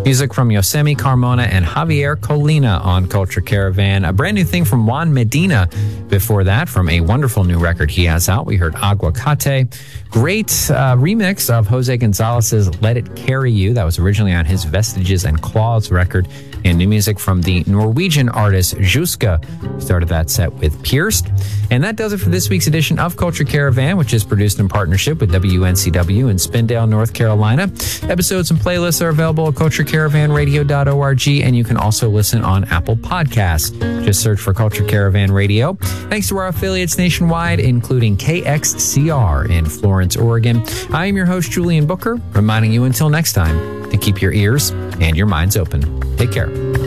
Music from Yosemite Carmona and Javier Colina on Culture Caravan. A brand new thing from Juan Medina before that, from a wonderful new record he has out. We heard Aguacate. Great remix of Jose Gonzalez's Let It Carry You. That was originally on his Vestiges and Claws record. And new music from the Norwegian artist Juska. Started that set with Pierced. And that does it for this week's edition of Culture Caravan, which is produced in partnership with WNCW in Spindale, North Carolina. Episodes and playlists are available at culturecaravanradio.org, and you can also listen on Apple Podcasts. Just search for Culture Caravan Radio. Thanks to our affiliates nationwide, including KXCR in Florence, Oregon. I am your host, Julian Booker, reminding you until next time to keep your ears and your minds open. Take care.